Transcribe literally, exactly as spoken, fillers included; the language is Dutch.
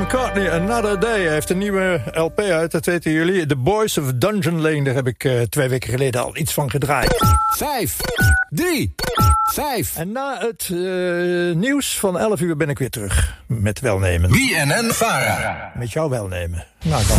McCartney, Another Day. Hij heeft een nieuwe L P uit, dat weten jullie. The Boys of Dungeon Lane, daar heb ik uh, twee weken geleden al iets van gedraaid. Vijf, drie, vijf. En na het uh, nieuws van elf uur ben ik weer terug met welnemen. B N N Vara. Met jouw welnemen. Nou, dan.